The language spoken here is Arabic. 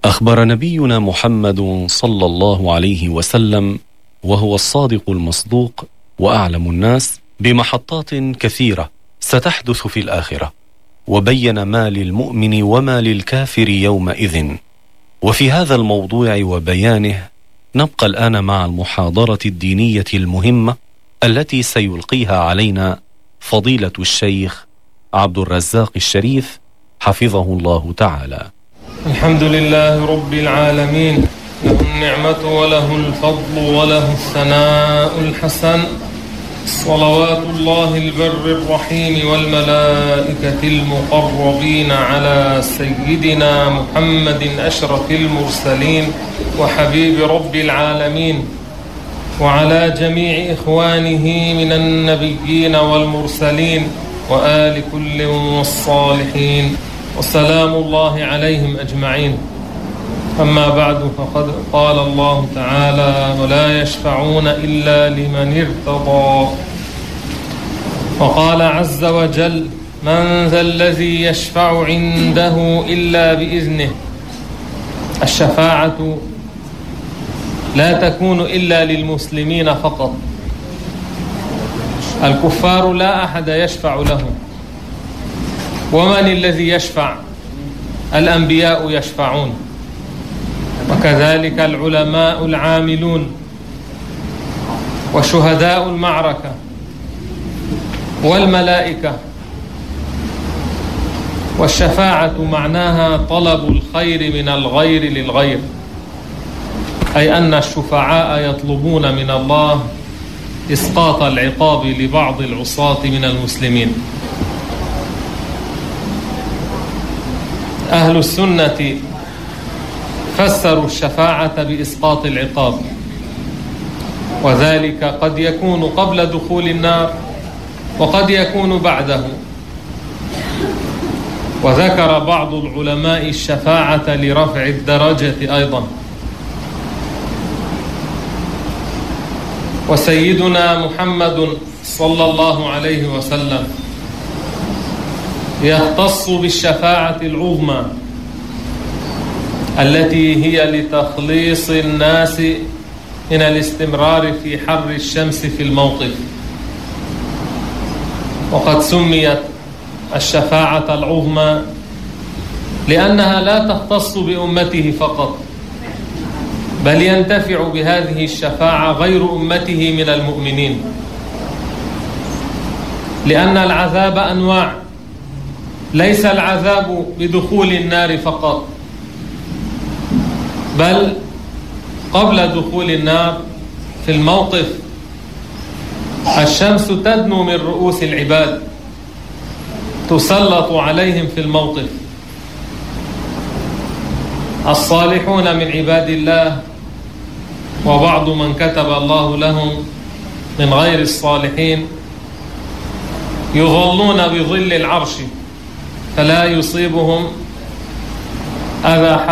أخبر نبينا محمد صلى الله عليه وسلم وهو الصادق المصدوق وأعلم الناس بمحطات كثيرة ستحدث في الآخرة، وبين ما للمؤمن وما للكافر يومئذ. وفي هذا الموضوع وبيانه نبقى الآن مع المحاضرة الدينية المهمة التي سيلقيها علينا فضيلة الشيخ عبد الرزاق الشريف حفظه الله تعالى. الحمد لله رب العالمين، له النعمة وله الفضل وله الثناء الحسن، صلوات الله البر الرحيم والملائكة المقربين على سيدنا محمد أشرف المرسلين وحبيب رب العالمين، وعلى جميع إخوانه من النبيين والمرسلين وآل كل والصالحين، وسلام الله عليهم أجمعين. أما بعد، فقد قال الله تعالى: ولا يشفعون إلا لمن ارتضى. وقال عز وجل: من ذا الذي يشفع عنده إلا بإذنه. الشفاعة لا تكون إلا للمسلمين فقط، الكفار لا أحد يشفع لهم. ومن الذي يشفع؟ الأنبياء يشفعون، وكذلك العلماء العاملون وشهداء المعركة والملائكة. والشفاعة معناها طلب الخير من الغير للغير، أي أن الشفعاء يطلبون من الله إسقاط العقاب لبعض العصاة من المسلمين. أهل السنة فسروا الشفاعة بإسقاط العقاب، وذلك قد يكون قبل دخول النار وقد يكون بعده. وذكر بعض العلماء الشفاعة لرفع الدرجة أيضا. وسيدنا محمد صلى الله عليه وسلم يختص بالشفاعة العظمى التي هي لتخليص الناس من الاستمرار في حر الشمس في الموقف. وقد سميت الشفاعة العظمى لأنها لا تختص بأمته فقط، بل ينتفع بهذه الشفاعة غير أمته من المؤمنين، لأن العذاب أنواع، ليس العذاب بدخول النار فقط، بل قبل دخول النار في الموقف الشمس تدنو من رؤوس العباد، تسلط عليهم في الموقف. الصالحون من عباد الله وبعض من كتب الله لهم من غير الصالحين يظلون بظل العرش فلا يصيبهم أذى